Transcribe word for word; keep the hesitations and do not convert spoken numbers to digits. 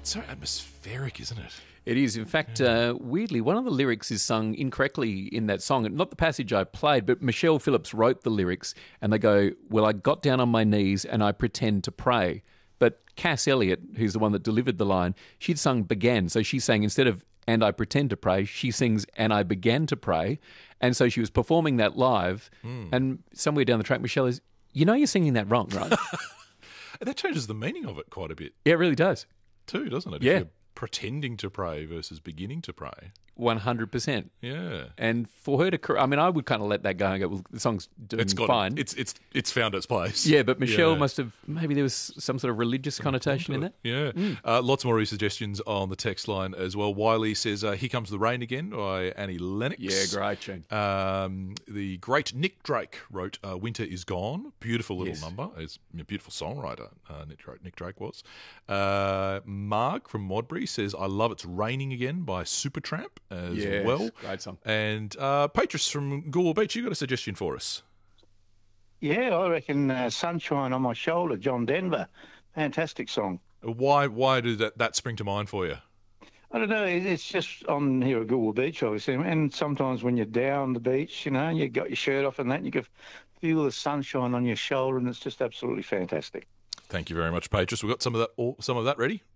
so atmospheric, isn't it? It is. In fact, uh, weirdly, one of the lyrics is sung incorrectly in that song. Not the passage I played, but Michelle Phillips wrote the lyrics, and they go, well, I got down on my knees and I pretend to pray. But Cass Elliot, who's the one that delivered the line, she'd sung began. So she's saying instead of and I pretend to pray, she sings and I began to pray. And so she was performing that live. Mm. And somewhere down the track, Michelle is, you know you're singing that wrong, right? That changes the meaning of it quite a bit. Yeah, it really does. Too, doesn't it? Yeah. If you're pretending to pray versus beginning to pray. one hundred percent. Yeah. And for her to, I mean, I would kind of let that go and go, well, the song's doing it's got fine. It. It's it's it's found its place. Yeah, but Michelle yeah. must have, maybe there was some sort of religious some connotation in that. Yeah. Mm. Uh, lots more suggestions on the text line as well. Wiley says, uh, Here Comes the Rain Again by Annie Lennox. Yeah, great tune. Um, the great Nick Drake wrote uh, Winter Is Gone. Beautiful little yes. number. He's a beautiful songwriter, uh, Nick, Drake, Nick Drake was. Uh, Marg from Modbury says, I Love It's Raining Again by Supertramp as yes, well. Great song. And uh, Patris from Goolwa Beach, you got a suggestion for us? Yeah, I reckon uh, Sunshine on My Shoulder, John Denver. Fantastic song. Why Why did that, that spring to mind for you? I don't know, it's just on here at Goolwa Beach, obviously, and sometimes when you're down the beach, you know, and you've got your shirt off and that, and you can feel the sunshine on your shoulder, and it's just absolutely fantastic. Thank you very much, Patris. We've got some of that, some of that ready.